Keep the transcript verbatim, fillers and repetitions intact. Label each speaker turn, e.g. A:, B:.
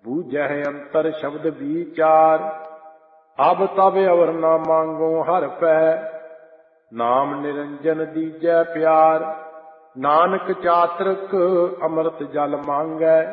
A: ਬੂਝਹਿ ਅੰਤਰ ਸ਼ਬਦ ਵਿਚਾਰ। ਅਬ ਤਬ ਅਵਰ ਨਾ ਮੰਗੋ ਹਰ ਪੈ, ਨਾਮ ਨਿਰੰਜਨ ਦੀਜੈ ਪਿਆਰ। ਨਾਨਕ ਚਾਤ੍ਰਿਕ ਅੰਮ੍ਰਿਤ ਜਲ ਮੰਗੈ,